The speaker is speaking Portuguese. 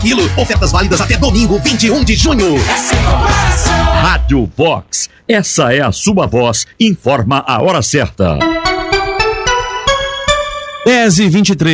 quilo. Ofertas válidas até domingo, 21 de junho. Rádio Vox, essa é a sua voz, informa a hora certa. 10h23.